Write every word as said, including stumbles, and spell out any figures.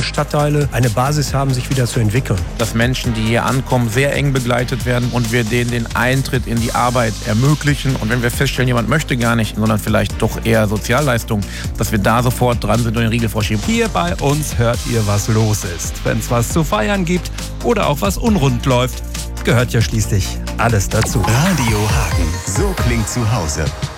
Stadtteile eine Basis haben, sich wieder zu entwickeln. Dass Menschen, die hier ankommen, sehr eng begleitet werden und wir denen den Eintritt in die Arbeit ermöglichen. Und wenn wir feststellen, jemand möchte gar nicht, sondern vielleicht doch eher Sozialleistungen, dass wir da sofort dran sind und den Riegel vorschieben. Hier bei uns hört ihr, was los ist. Wenn es was zu feiern gibt oder auch was unrund läuft, gehört ja schließlich alles dazu. Radio Hagen, so klingt zu Hause.